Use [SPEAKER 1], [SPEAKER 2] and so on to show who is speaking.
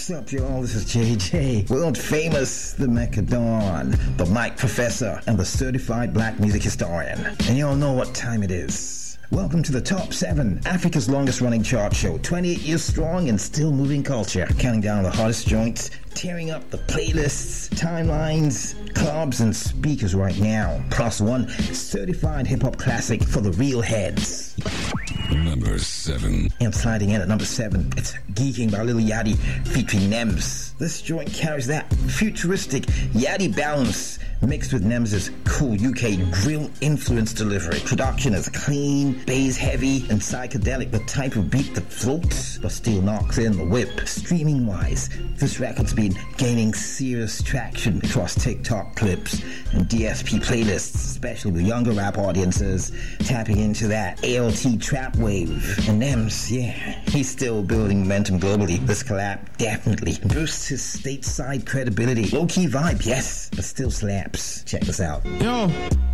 [SPEAKER 1] What's up, y'all? This is JJ, world famous, the Mechadon, the Mic Professor, and the certified black music historian. And y'all know what time it is. Welcome to the Top 7, Africa's longest running chart show, 28 years strong and still moving culture, counting down the hottest joints, tearing up the playlists, timelines, clubs, and speakers right now. Plus one certified hip-hop classic for the real heads.
[SPEAKER 2] Number 7.
[SPEAKER 1] And sliding in at number 7, it's Geeking by Lil Yachty featuring Nems. This joint carries that futuristic Yachty balance mixed with Nems' cool UK drill influence delivery. Production is clean, bass heavy, and psychedelic, the type of beat that floats but still knocks in the whip. Streaming wise, this record's been gaining serious traction across TikTok clips and DSP playlists, especially with younger rap audiences tapping into that ALT trap wave. And Nems, yeah, he's still building momentum globally. This collab definitely boosts his stateside credibility. Low-key vibe, yes, but still slaps. Check this out.
[SPEAKER 3] Yo,